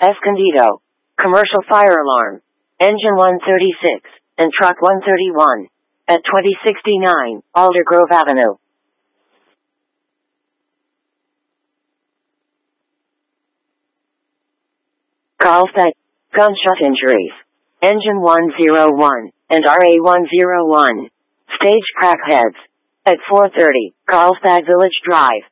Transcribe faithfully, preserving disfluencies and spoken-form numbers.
Escondido. Commercial fire alarm. Engine one thirty-six, and truck one thirty-one. At twenty sixty-nine, Alder Grove Avenue. Carlsbad. Gunshot injuries. Engine one oh one, and R A one oh one. Stage crackheads. At four thirty, Carlsbad Village Drive.